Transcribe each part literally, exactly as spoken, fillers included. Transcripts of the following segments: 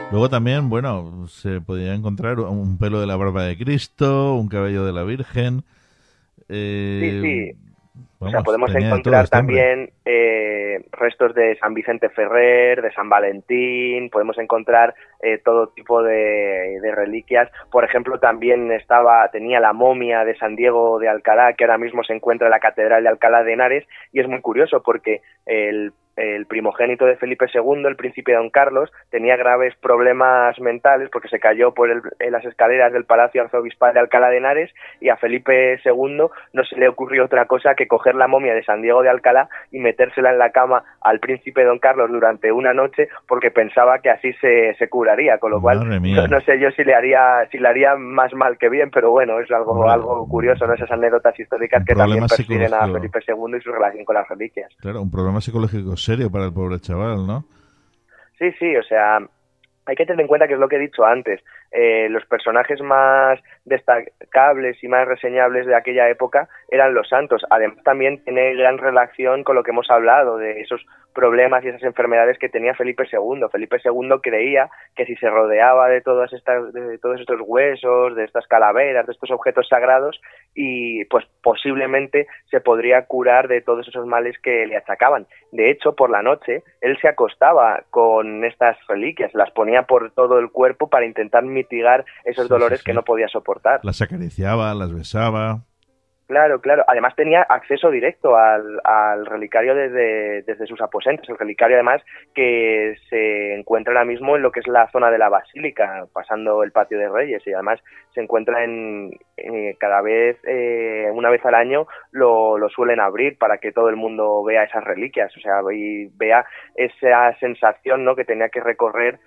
Luego también, bueno, se podía encontrar un pelo de la barba de Cristo, un cabello de la Virgen. Sí, Eh, sí. O sea, vamos, podemos tenía de todo encontrar este hombre. también eh, restos de San Vicente Ferrer, de San Valentín, podemos encontrar eh, todo tipo de, de reliquias. Por ejemplo, también estaba, tenía la momia de San Diego de Alcalá, que ahora mismo se encuentra en la Catedral de Alcalá de Henares, y es muy curioso porque el el primogénito de Felipe segundo, el príncipe Don Carlos, tenía graves problemas mentales porque se cayó por el, en las escaleras del Palacio Arzobispal de Alcalá de Henares, y a Felipe segundo no se le ocurrió otra cosa que coger la momia de San Diego de Alcalá y metérsela en la cama al príncipe Don Carlos durante una noche porque pensaba que así se, se curaría, con lo cual Madre no, mía. no sé yo si le haría si le haría más mal que bien, pero bueno, es algo Hombre, algo curioso, ¿no? Esas anécdotas históricas un que también problema persiguen a psicológico. Felipe segundo y su relación con las reliquias. Claro, un problema psicológico serio para el pobre chaval, ¿no? Sí, sí, o sea, hay que tener en cuenta que es lo que he dicho antes. Eh, los personajes más destacables y más reseñables de aquella época eran los santos. Además, también tiene gran relación con lo que hemos hablado de esos problemas y esas enfermedades que tenía Felipe segundo. Felipe segundo creía que si se rodeaba de todas estas, de todos estos huesos, de estas calaveras, de estos objetos sagrados, y pues posiblemente se podría curar de todos esos males que le achacaban. De hecho, por la noche, él se acostaba con estas reliquias, las ponía por todo el cuerpo para intentar mitigar esos Sí, sí, dolores sí. que no podía soportar. Las acariciaba, las besaba. Claro, claro. Además tenía acceso directo al, al relicario desde, desde sus aposentos. El relicario, además, que se encuentra ahora mismo en lo que es la zona de la Basílica, pasando el Patio de Reyes, y además se encuentra en eh, cada vez, eh, una vez al año, lo, lo suelen abrir para que todo el mundo vea esas reliquias, o sea, y vea esa sensación, ¿no?, que tenía que recorrer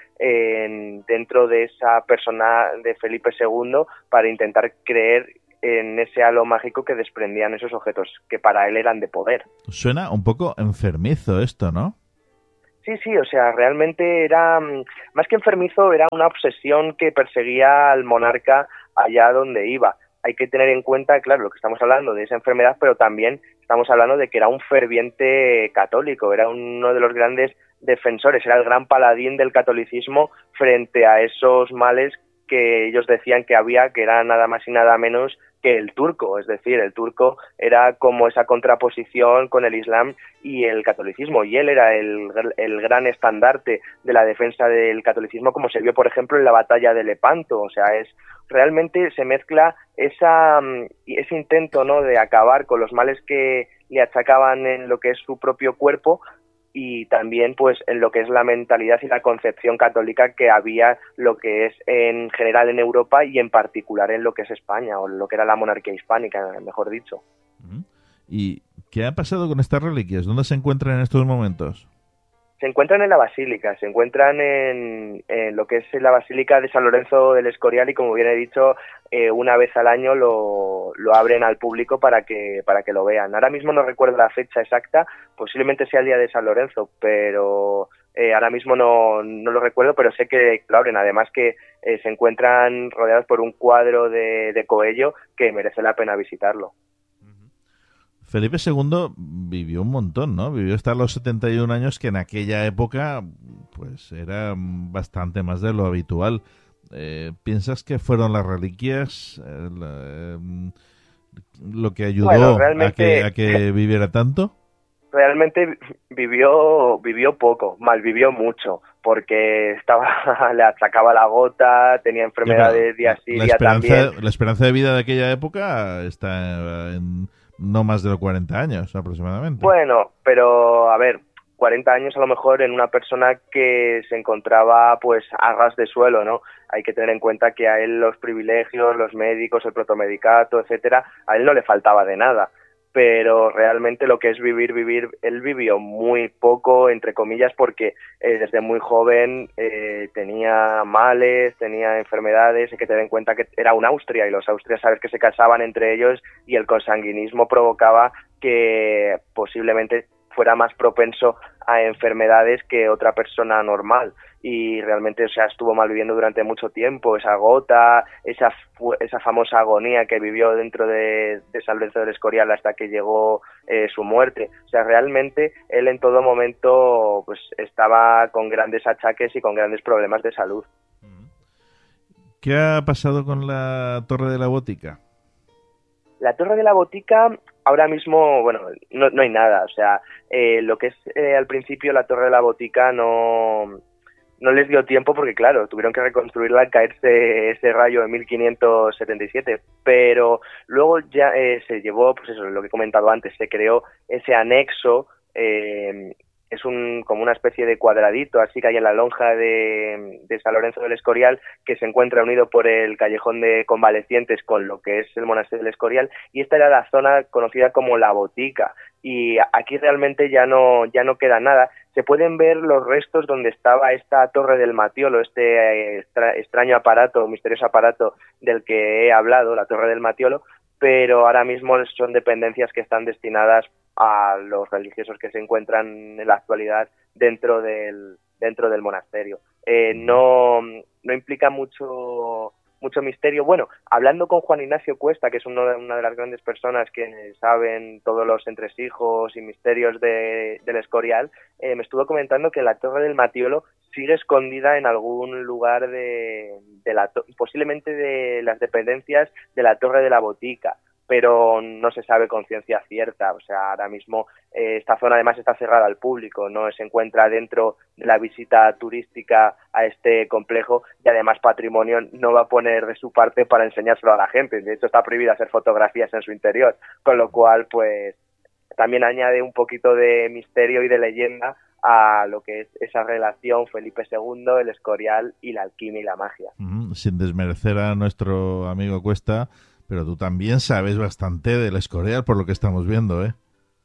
en, dentro de esa persona de Felipe segundo para intentar creer en ese halo mágico que desprendían esos objetos que para él eran de poder. Suena un poco enfermizo esto, ¿no? Sí, sí, o sea, realmente era, más que enfermizo, era una obsesión que perseguía al monarca allá donde iba. Hay que tener en cuenta, claro, lo que estamos hablando de esa enfermedad, pero también estamos hablando de que era un ferviente católico, era uno de los grandes defensores, era el gran paladín del catolicismo frente a esos males que ellos decían que había, que era nada más y nada menos que el turco, es decir, el turco era como esa contraposición con el Islam y el catolicismo, y él era el, el gran estandarte de la defensa del catolicismo, como se vio, por ejemplo, en la batalla de Lepanto. O sea, es realmente se mezcla esa ese intento, ¿no?, de acabar con los males que le achacaban en lo que es su propio cuerpo, y también pues en lo que es la mentalidad y la concepción católica que había, lo que es en general en Europa y en particular en lo que es España, o lo que era la monarquía hispánica, mejor dicho. ¿Y qué ha pasado con estas reliquias? ¿Dónde se encuentran en estos momentos? Se encuentran en la Basílica, se encuentran en, en lo que es la Basílica de San Lorenzo del Escorial, y como bien he dicho, eh, una vez al año lo, lo abren al público para que, para que lo vean. Ahora mismo no recuerdo la fecha exacta, posiblemente sea el día de San Lorenzo, pero eh, ahora mismo no, no lo recuerdo, pero sé que lo abren. Además que eh, se encuentran rodeados por un cuadro de, de Coello que merece la pena visitarlo. Felipe segundo vivió un montón, ¿no? Vivió hasta los setenta y un años, que en aquella época pues era bastante más de lo habitual. Eh, ¿Piensas que fueron las reliquias eh, la, eh, lo que Bueno, ayudó a que, a realmente que viviera tanto? realmente vivió vivió poco, malvivió mucho, porque estaba le achacaba la gota, tenía Ya, pero enfermedades día sí, la día también. esperanza, la esperanza de vida de aquella época está en no más de los cuarenta años aproximadamente. Bueno, pero a ver, cuarenta años a lo mejor en una persona que se encontraba pues a ras de suelo, ¿no? Hay que tener en cuenta que a él los privilegios, los médicos, el protomedicato, etcétera, a él no le faltaba de nada. Pero realmente lo que es vivir, vivir, él vivió muy poco, entre comillas, porque eh, desde muy joven eh, tenía males, tenía enfermedades. Hay que tener en cuenta que era un Austria, y los Austrias sabes que se casaban entre ellos, y el consanguinismo provocaba que posiblemente fuera más propenso a enfermedades que otra persona normal. Y realmente, o sea, estuvo malviviendo durante mucho tiempo, esa gota, esa esa famosa agonía que vivió dentro de, de San Lorenzo del Escorial hasta que llegó eh, su muerte. O sea, realmente él en todo momento pues estaba con grandes achaques y con grandes problemas de salud. ¿Qué ha pasado con la Torre de la Botica? La Torre de la Botica, ahora mismo, bueno, no, no hay nada. O sea, eh, lo que es eh, al principio la Torre de la Botica no... no les dio tiempo porque, claro, tuvieron que reconstruirla al caerse ese rayo en mil quinientos setenta y siete, pero luego ya eh, se llevó, pues eso, lo que he comentado antes, se creó ese anexo, eh, es un como una especie de cuadradito, así que hay en la lonja de, de San Lorenzo del Escorial, que se encuentra unido por el callejón de convalecientes con lo que es el monasterio del Escorial, y esta era la zona conocida como la Botica, y aquí realmente ya no, ya no queda nada. Se pueden ver los restos donde estaba esta torre del Matiolo, este extra, extraño aparato, misterioso aparato del que he hablado, la torre del Matiolo, pero ahora mismo son dependencias que están destinadas a los religiosos que se encuentran en la actualidad dentro del, dentro del monasterio. Eh, no, no implica mucho... mucho misterio. Bueno, hablando con Juan Ignacio Cuesta, que es uno de, una de las grandes personas que saben todos los entresijos y misterios de, del Escorial, eh, me estuvo comentando que la Torre del Matiolo sigue escondida en algún lugar de, de la posiblemente de las dependencias de la Torre de la Botica, pero no se sabe con ciencia cierta. O sea, ahora mismo eh, esta zona además está cerrada al público, no se encuentra dentro de la visita turística a este complejo, y además Patrimonio no va a poner de su parte para enseñárselo a la gente. De hecho, está prohibido hacer fotografías en su interior, con lo cual pues también añade un poquito de misterio y de leyenda a lo que es esa relación Felipe segundo, el Escorial y la alquimia y la magia. Mm, sin desmerecer a nuestro amigo Cuesta, pero tú también sabes bastante del Escorial por lo que estamos viendo, ¿eh?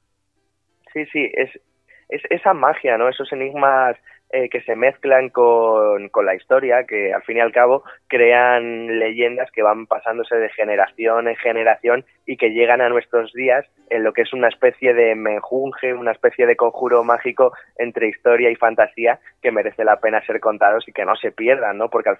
Sí, sí, es, es esa magia, ¿no? Esos enigmas eh, que se mezclan con, con la historia, que al fin y al cabo crean leyendas que van pasándose de generación en generación y que llegan a nuestros días en lo que es una especie de menjunje, una especie de conjuro mágico entre historia y fantasía que merece la pena ser contados y que no se pierdan, ¿no? Porque al